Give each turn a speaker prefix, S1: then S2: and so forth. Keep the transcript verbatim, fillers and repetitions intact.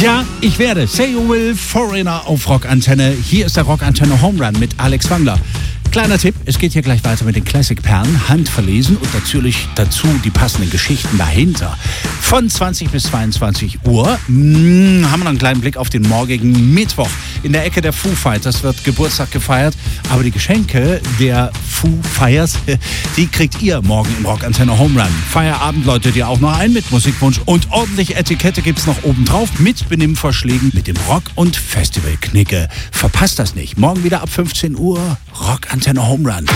S1: Ja, ich werde. Say You Will, Foreigner auf Rockantenne. Hier ist der Rockantenne Home Run mit Alex Wangler. Kleiner Tipp, es geht hier gleich weiter mit den Classic-Perlen, handverlesen und natürlich dazu die passenden Geschichten dahinter. Von zwanzig bis zweiundzwanzig Uhr mh, haben wir noch einen kleinen Blick auf den morgigen Mittwoch. In der Ecke der Foo Fighters wird Geburtstag gefeiert, aber die Geschenke der Foo Fighters, die kriegt ihr morgen im Rockantenne Home Run. Feierabend läutet ihr auch noch ein mit Musikwunsch und ordentlich Etikette gibt's noch obendrauf mit Benimmvorschlägen mit dem Rock- und Festival-Knicke. Verpasst das nicht. Morgen wieder ab fünfzehn Uhr Rockantenne Home Run.